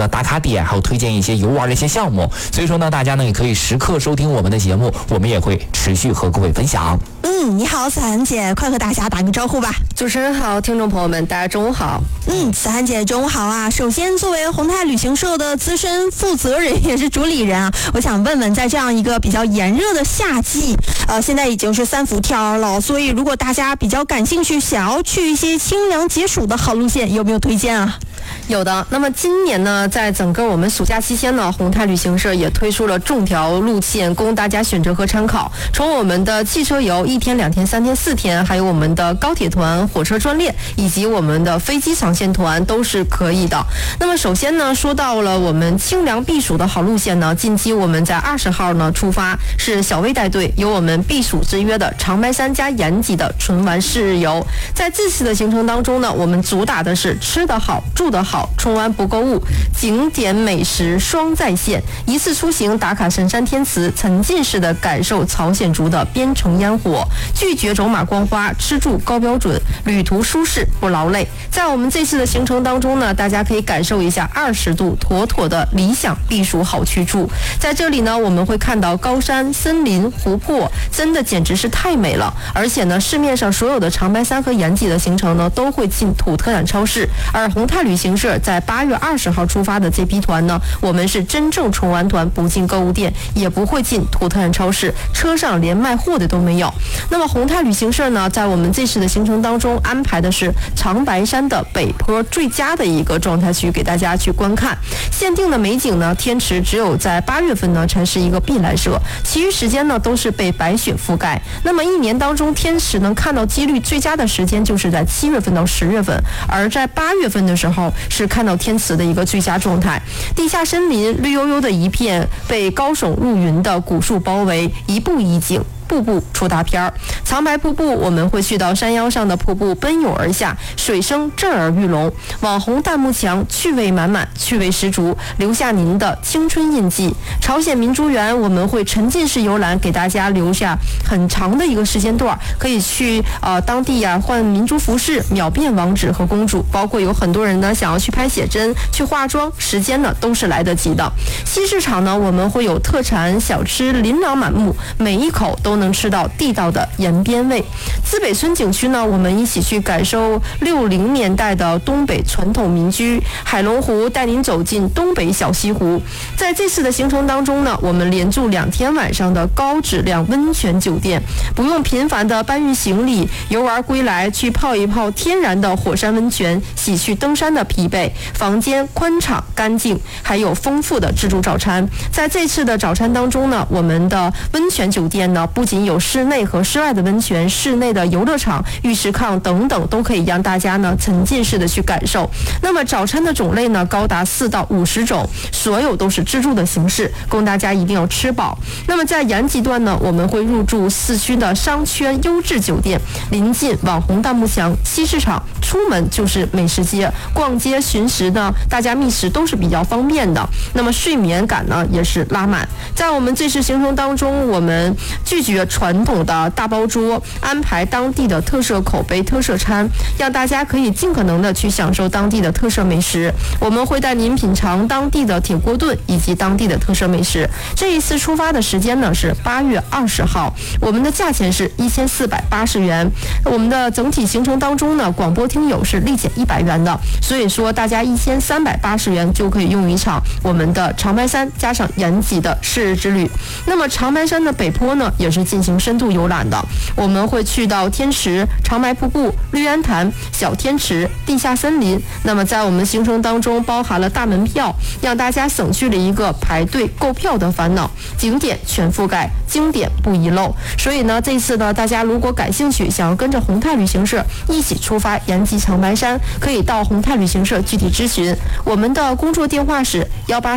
个打卡点，还有推荐一些游玩的一些项目。所以说呢，大家呢也可以时刻收听我们的节目，我们也会持续和各位分享。 你好，子涵姐，快和大家打个招呼吧。 主持人好，听众朋友们，大家中午好。 子涵姐中午好啊。首先，作为宏泰旅行社的资深负责人也是主理人啊，我想问问，在这样一个比较炎热的夏季，现在已经是3伏天了，所以如果大家比较感兴趣，想要去一些清凉解暑的好路线，有没有推荐啊？ 有的。那么今年呢，在整个我们暑假期间呢，宏泰旅行社也推出了众条路线供大家选择和参考。从我们的汽车游1天、2天、3天、4天，还有我们的高铁团、火车专列，以及我们的飞机长线团都是可以的。那么首先呢，说到了我们清凉避暑的好路线呢，近期我们在20号呢出发，是小薇带队，有我们避暑之约的长白山加延吉的纯玩4日游。在这次的行程当中呢，我们主打的是吃得好、住得好，冲完不购物，景点美食双在线，一次出行打卡神山天池，沉浸式的感受朝鲜族的边城烟火，拒绝走马观花，吃住高标准，旅途舒适不劳累。在我们这次的行程当中呢，大家可以感受一下20度妥妥的理想避暑好去处。在这里呢，我们会看到高山、森林、湖泊，真的简直是太美了。而且呢，市面上所有的长白山和延吉的行程呢，都会进土特产超市，而宏泰旅行社在8月20号出发的这批团呢，我们是真正纯玩团，不进购物店，也不会进土特产超市，车上连卖货的都没有。那么宏泰旅行社呢，在我们这次的行程当中安排的是长白山的北坡最佳的一个状态区给大家去观看。限定的美景呢，天池只有在8月份呢才是一个必来设，其余时间呢都是被白雪覆盖。那么一年当中天池能看到几率最佳的时间就是在7月份到10月份，而在8月份的时候是看到天池的一个最佳状态。地下森林绿油油的一片，被高耸入云的古树包围，一步一景，瀑布出大片儿。长白瀑布我们会去到山腰上的瀑布奔涌而下，水声震耳欲聋，网红弹幕墙趣味满满，趣味十足，留下您的青春印记。朝鲜民族园我们会沉浸式游览，给大家留下很长的一个时间段，可以去当地换民族服饰，秒变王子和公主，包括有很多人呢想要去拍写真、去化妆，时间呢都是来得及的。西市场呢，我们会有特产小吃琳琅满目，每一口都能吃到地道的延边味。资北村景区呢，我们一起去感受60年代的东北传统民居，海龙湖带您走进东北小西湖。在这次的行程当中呢，我们连住2天晚上的高质量温泉酒店，不用频繁的搬运行李，游玩归来去泡一泡天然的火山温泉，洗去登山的疲惫。房间宽敞干净，还有丰富的自助早餐。在这次的早餐当中呢，我们的温泉酒店呢，不仅有室内和室外的温泉，室内的游乐场、玉石炕等等，都可以让大家呢沉浸式的去感受。那么早餐的种类呢，高达4到50种，所有都是自助的形式，供大家一定要吃饱。那么在延吉段呢，我们会入住市区的商圈优质酒店，临近网红弹幕墙、西市场，出门就是美食街，逛街寻食呢，大家觅食都是比较方便的。那么睡眠感呢也是拉满。在我们这次行程当中，我们拒绝传统的大包桌，安排当地的特色口碑、特色餐，让大家可以尽可能的去享受当地的特色美食。我们会带您品尝当地的铁锅炖以及当地的特色美食。这一次出发的时间呢是8月20号，我们的价钱是1480元。我们的整体行程当中呢，广播听友是立减100元的，所以说大家1380元就可以用一场我们的长白山加上延吉的4日之旅。那么长白山的北坡呢，也是进行深度游览的，我们会去到天池、长白瀑布、绿安潭、小天池、地下森林。那么在我们行程当中包含了大门票，让大家省去了一个排队购票的烦恼，景点全覆盖，经典不遗漏。所以呢，这次呢，大家如果感兴趣，想要跟着宏泰旅行社一起出发延吉长白山，可以到宏泰旅行社具体咨询。我们的工作电话是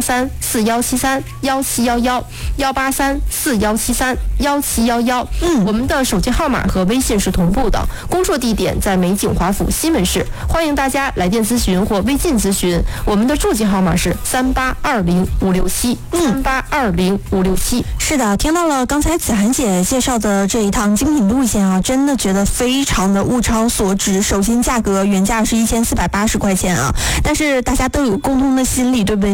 183-4173-1711，183-4173-1711。我们的手机号码和微信是同步的。工作地点在美景华府西门市，欢迎大家来电咨询或微信咨询。我们的座机号码是3820-567，3820-567。 是的，听到了刚才子涵姐介绍的这一趟精品路线啊，真的觉得非常的物超所值。首先价格原价是1480块钱啊，但是大家都有共同的心理，对不对？